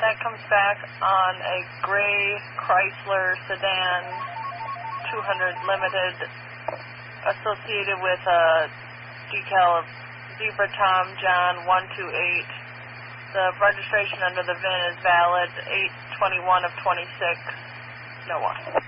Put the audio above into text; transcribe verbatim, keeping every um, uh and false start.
that comes back on a gray Chrysler sedan two hundred Limited associated with a decal of Zebra Tom John one two eight. The registration under the V I N is valid eight twenty-one of twenty-six. No one.